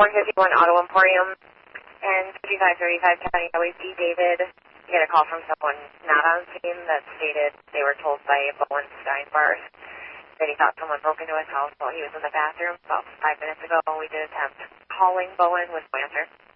151 Auto Emporium and 5535 County Highway D. David. We had a call from someone not on scene that stated they were told by Bowen Steinbart that he thought someone broke into his house while he was in the bathroom about 5 minutes ago. We did attempt calling Bowen with no answer.